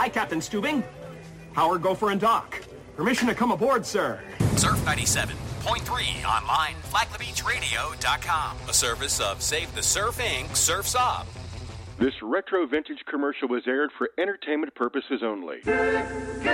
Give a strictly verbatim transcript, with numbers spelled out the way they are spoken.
Hi, Captain Stubing. Howard, Gopher, and Doc. Permission to come aboard, sir. Surf ninety-seven point three online, flag the beach radio dot com. A service of Save the Surf Incorporated. Surf's Up. This retro vintage commercial was aired for entertainment purposes only.